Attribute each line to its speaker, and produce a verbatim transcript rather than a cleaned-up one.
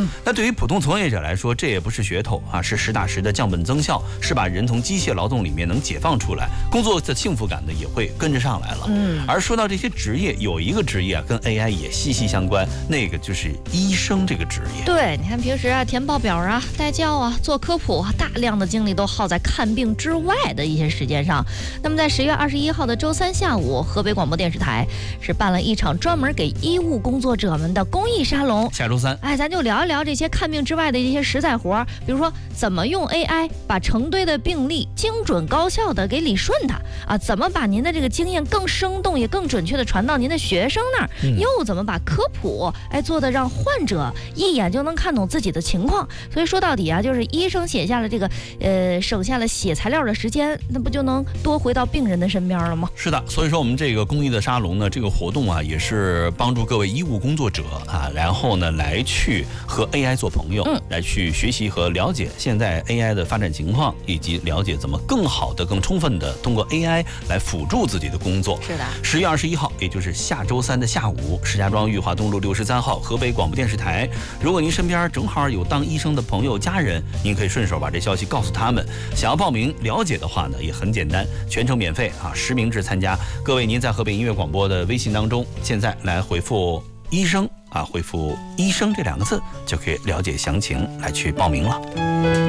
Speaker 1: 嗯，那对于普通从业者来说，这也不是噱头啊，是实打实的降本增效，是把人从机械劳动里面能解放出来，工作的幸福感呢也会跟着上来了。嗯，而说到这些职业，有一个职业啊跟 A I 也息息相关，那个就是医生这个职业。
Speaker 2: 对，你看平时啊填报表啊、带教啊、做科普啊，大量的精力都耗在看病之外的一些时间上。那么在十月二十一号的周三下午，河北广播电视台是办了一场专门给医务工作者们的公益沙龙。
Speaker 1: 下周三，
Speaker 2: 哎，咱就聊一聊这些看病之外的一些实在活，比如说怎么用 A I 把成堆的病例精准高效的给理顺它啊，怎么把您的这个经验更生动也更准确的传到您的学生那儿，嗯、又怎么把科普哎做的让患者一眼就能看懂自己的情况。所以说到底啊，就是医生写下了这个呃省下了写材料的时间，那不就能多回到病人的身边了吗？
Speaker 1: 是的，所以说我们这个公益的沙龙呢，这个活动啊，也是帮助各位医务工作者啊，然后呢来去和 A I 做朋友，嗯，来去学习和了解现在 A I 的发展情况，以及了解怎么更好的、更充分的通过 A I 来辅助自己的工作。
Speaker 2: 是的，
Speaker 1: 十月二十一号，也就是下周三的下午，石家庄裕华东路六十三号河北广播电视台。如果您身边正好有当医生的朋友、家人，您可以顺手把这消息告诉他们。想要报名了解的话呢，也很简单，全程免费啊，实名制参加。各位，您在河北音乐广播的微信当中，现在来回复医生啊，回复医生这两个字，就可以了解详情，来去报名了。